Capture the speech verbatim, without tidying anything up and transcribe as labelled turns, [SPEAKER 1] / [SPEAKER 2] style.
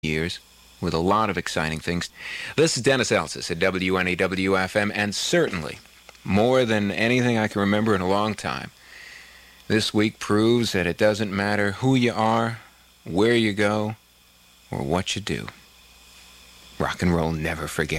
[SPEAKER 1] years with a lot of exciting things. This is Dennis Elsis at W N A W F M, and certainly, more than anything I can remember in a long time, this week proves that it doesn't matter who you are, where you go, or what you do. Rock and roll never forgets.